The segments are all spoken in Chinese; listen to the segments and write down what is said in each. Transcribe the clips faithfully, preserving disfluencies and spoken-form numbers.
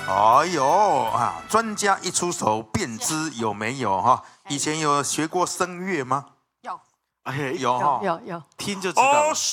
哎呦啊！专家一出手便知有没有哈？以前有学过声乐吗？ 有， 哎，有哈， 有有， 听就知道了。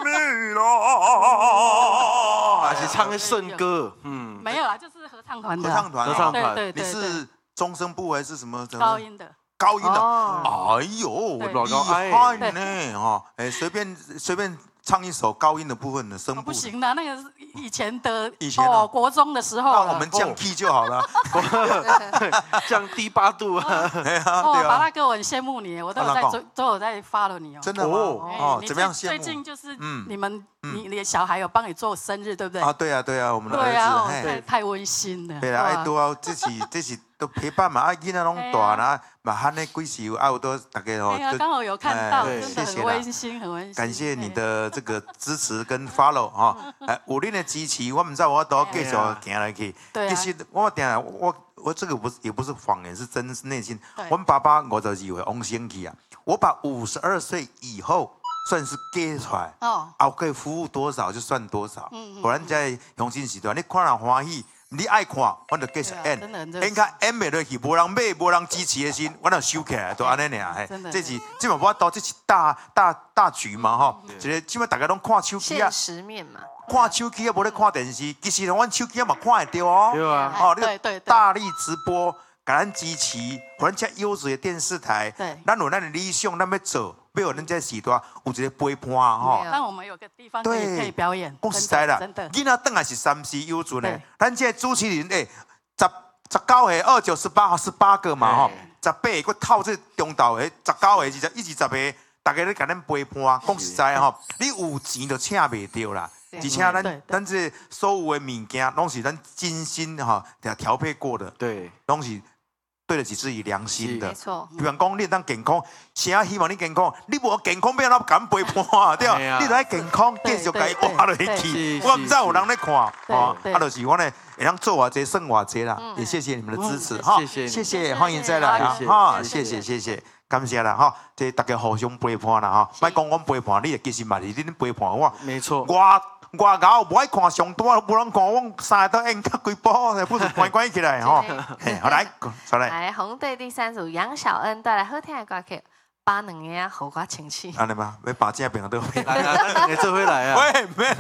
还是唱的圣歌，嗯， 没有啦，就是合唱团的。 合唱团， 合唱团， 对对对。 你是中声部还是什么？ 高音的。 高音的。哎呦，厉害呢哈！哎，随便随便。唱一首高音的部分的声部、哦、 不行的，那个是以前的以前哦，国中的时候， 那我们降 key 就好了， 降低八度啊。 哦，巴拉哥，我很羡慕你，我都有在都有在 follow 你哦。 真的吗？哦，怎么样羡慕？ 最近就是你们你你的小孩有帮你做生日，对不对？ 啊，对啊，对啊，我们的儿子太太温馨了。 对啦，爱多啊，这是这是都陪伴嘛，啊，囡仔拢大啦，嘛喊那几时啊，我都大家哦。刚好有看到，真的很温馨，很温馨。 感谢你的这个支持跟 follow 哈，哎，有恁的支持，我唔知我都继续行下去。其实我定我我这个不是也不是谎言，是真是内心。我们爸爸五十二岁往生去啊，我把五十二岁以后算是给出来，哦，啊，可以服务多少就算多少。嗯，不然在用心时段，你看人欢喜。你爱看，我就继续演。演看演袂落去，无人买，无人支持的心，我就收起来，就安尼尔。嘿，这是这嘛，我到这是大大大局嘛，吼。一个即马大家拢看手机啊， 现实面嘛。 看手机啊，无咧看电视。其实阮手机啊嘛看会到哦。 对啊。 哦，你个大力直播，给咱支持，互咱遮优质的电视台。 对。 咱有咱的理想，咱要做。没有人在时段有一个陪伴哈， 让我们有个地方可以可以表演。 讲实在啦，囡仔等也是三 C 优准的。咱这主持人诶，十十九岁、二九、十八、十八个嘛吼，十八个套这中道的，十九个、二十、一二十个，大家咧甲咱陪伴。讲实在吼，你有钱就请袂到啦。而且咱咱这所有的物件，拢是咱精心哈调配过的， 对， 拢是。对得起自己良心的， 没错。 比方讲，你当健康，谁希望你健康？你无健康，变哪敢陪伴啊？对吧？你来健康，继续该活落去。我唔知有人在看，哦，啊，就是我呢，会当做偌济，算偌济啦。也谢谢你们的支持，哈，谢谢，欢迎再来啊，哈，谢谢，谢谢，感谢啦，哈，这大家互相陪伴啦，哈，莫讲我陪伴你，其实嘛是你陪伴我。 没错。 我。外搞不爱看上多，不能看我三个都演较几部，不是关关起来吼。好来，再来。 来，红队第三组杨小恩带来好听的歌曲，把两个互我清气。 安尼嘛，要把这边都。 来来，两个做回来啊。 喂，没。